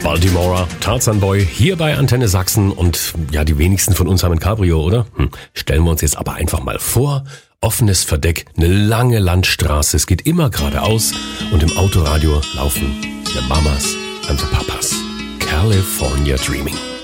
Baltimorer, Tarzan Boy, hier bei Antenne Sachsen und ja, die wenigsten von uns haben ein Cabrio, oder? Stellen wir uns jetzt aber einfach mal vor, offenes Verdeck, eine lange Landstraße, es geht immer geradeaus und im Autoradio laufen the Mamas and the Papas. California Dreaming.